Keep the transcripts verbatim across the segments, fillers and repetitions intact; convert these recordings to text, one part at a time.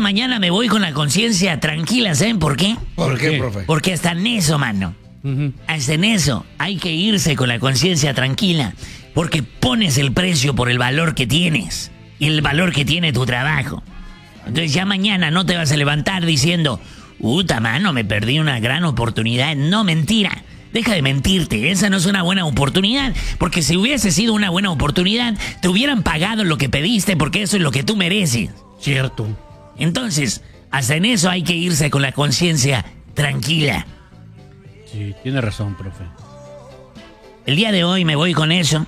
mañana me voy con la conciencia tranquila, ¿saben por qué? ¿Por qué, profe? Porque hasta en eso, mano. Uh-huh. Hasta en eso hay que irse con la conciencia tranquila. Porque pones el precio por el valor que tienes. Y el valor que tiene tu trabajo. Entonces ya mañana no te vas a levantar diciendo, puta, mano, me perdí una gran oportunidad. No, mentira. Deja de mentirte, esa no es una buena oportunidad, porque si hubiese sido una buena oportunidad, te hubieran pagado lo que pediste, porque eso es lo que tú mereces. Cierto. Entonces, hasta en eso hay que irse con la conciencia tranquila. Sí, tiene razón, profe. El día de hoy me voy con eso.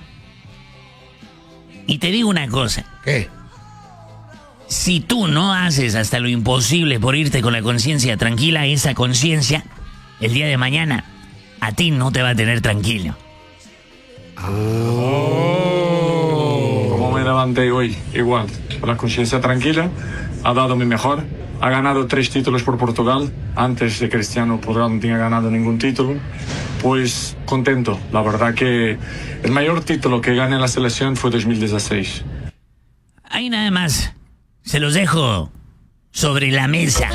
Y te digo una cosa. ¿Qué? Si tú no haces hasta lo imposible por irte con la conciencia tranquila, esa conciencia, el día de mañana, a ti no te va a tener tranquilo. Oh. Como me levanté hoy, igual, con la conciencia tranquila, ha dado mi mejor, ha ganado tres títulos por Portugal, antes de Cristiano Portugal no tenía ganado ningún título, pues contento, la verdad que el mayor título que gané en la selección fue dos mil dieciséis. Ahí nada más, se los dejo sobre la mesa.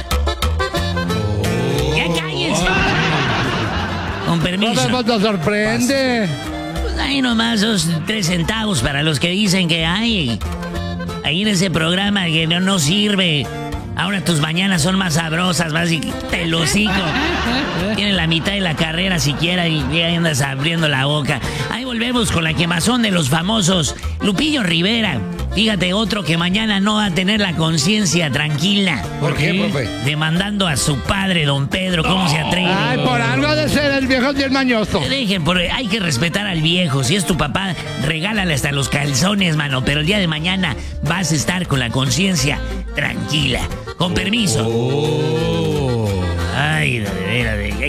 Con permiso. No te sorprende. Pues ahí nomás dos, tres centavos para los que dicen que hay. Ahí en ese programa que no, no sirve. Ahora tus mañanas son más sabrosas, más y te lo hocico. Tienen la mitad de la carrera siquiera y ahí andas abriendo la boca. Ahí volvemos con la quemazón de los famosos. Lupillo Rivera. Fíjate, otro que mañana no va a tener la conciencia tranquila. ¿Por qué, profe? Demandando a su padre, don Pedro, ¿cómo se atreve? Ay, por algo ha de ser, el viejo bien mañoso. Dejen, por, hay que respetar al viejo. Si es tu papá, regálale hasta los calzones, mano. Pero el día de mañana vas a estar con la conciencia tranquila. Con permiso. Oh. Ay, de veras, de...